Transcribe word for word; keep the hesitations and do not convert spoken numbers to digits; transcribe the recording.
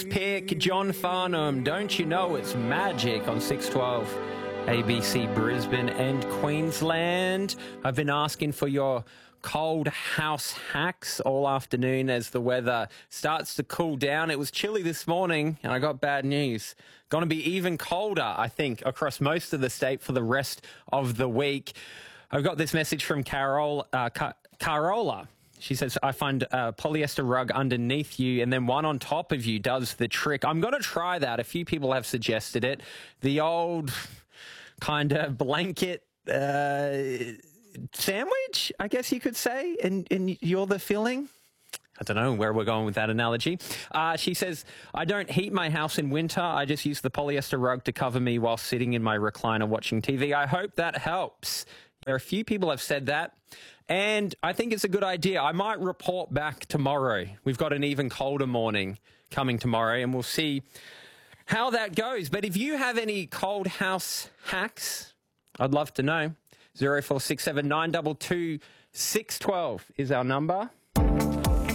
Pick John Farnham, Don't You Know It's Magic on six twelve A B C Brisbane and Queensland. I've been asking for your cold house hacks all afternoon as the weather starts to cool down. It was chilly this morning and I got bad news. Going to be even colder, I think, across most of the state for the rest of the week. I've got this message from Carol, uh, Car- Carola. She says, I find a polyester rug underneath you and then one on top of you does the trick. I'm going to try that. A few people have suggested it. The old kind of blanket uh, sandwich, I guess you could say, and, and you're the filling. I don't know where we're going with that analogy. Uh, she says, I don't heat my house in winter. I just use the polyester rug to cover me while sitting in my recliner watching T V. I hope that helps. There are a few people have said that, and I think it's a good idea. I might report back tomorrow. We've got an even colder morning coming tomorrow, and we'll see how that goes. But if you have any cold house hacks, I'd love to know. zero four six seven nine two two six one two is our number.